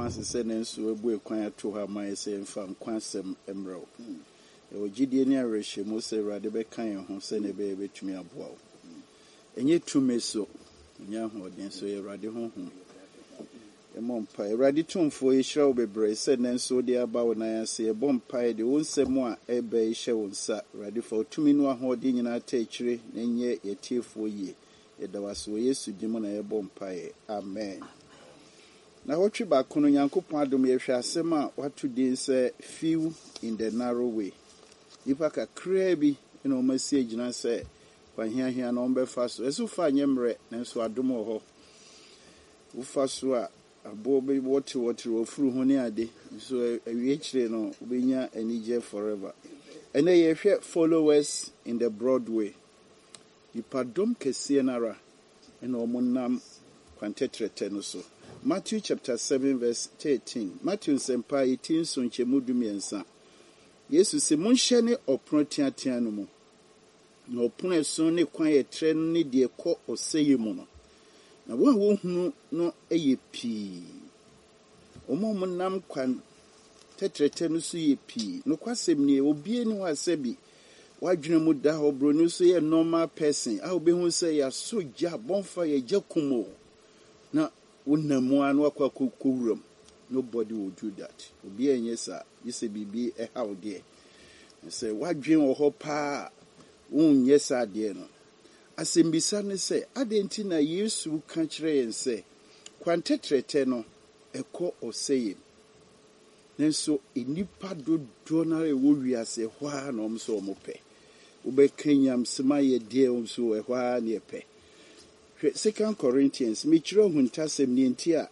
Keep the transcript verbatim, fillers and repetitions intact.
chance sɛ ne nso abu kwan ato ha ma yɛsɛ mfa nkwansɛm mmerɛw ɛwɔ gyidie ne awerɛhyɛ mu sɛ Awurade bɛka yɛn ho sɛ ne bɛyɛ bɛtumi aboa wo ɛnyɛ tumi so ɛnyɛ ahoɔden so yɛ Awurade honhom ɛmmɔ mpaeɛ Awurade tumfoɔ yɛhyira wo bebree sɛ ne nso wode aba wo nan ase yɛbɔ mpaeɛ de wo nsɛm a ɛbɛ hyɛ wo nsa Awurade fa wo tumi no ahoɔden nyinaa ta akyire na nyɛ yɛtiefoɔ yie yɛda wo ase wɔ Yesu din mu na yɛbɔ mpaeɛ amen. Na wɔtwe baako no Nyankopɔn adom yɛhwɛ asɛm a wato din sɛ few in the narrow way. Nipa kakraa bi na wɔn asi agyina sɛ wahiahia na wɔn bɛfa so. Ɛso fa nyɛ mmerɛ nanso adom wɔ hɔ. Wofa so a aboɔ bi wɔte wɔte wɔfuru ho ne ade. So awie kyerɛ no wobɛnya anigye forever. Ɛnɛ yɛhwɛ followers in the broad way. Nipa dom kɛseɛ nara na wɔn nam kwantetrɛtɛ no so. Matthew chapter seven verse thirteen. Matthew nsɛmpa eighteen so nkyɛmu dumiɛnsa. Yesu sɛ monhyɛ ne ɔpono teatea no mu. Na ɔpono ɛso ne kwan yɛtrɛ no ne deɛ kɔ ɔsɛeɛ mu no. Na wɔn a wɔhunu no ɛyɛ pii. Wɔn a wɔnam kwan tɛtrɛtɛ no so yɛ pii. Nokwasɛm nie obie ne hɔ asɛ bi. Wadwene mu da hɔ bro no so yɛ normal person. A wobɛhu sɛ yɛaso gya bɔmfa yɛgya kumo. Na unamu anu akwa kukurum. Nobody will do that. Obi enye sa, yese bibi e how there. Say wadwen wo ho pa unye sa de no. Asembisa ne say adenti na Yesu ka kire yen say kwantetrete no ekọ oseye. Nenso enipa dodo na ewo wiase hwa na omso omope. Ubekanyam sema ye de omso ehwa na epe. Second Corinthians, Michiro Huntasem Nientia,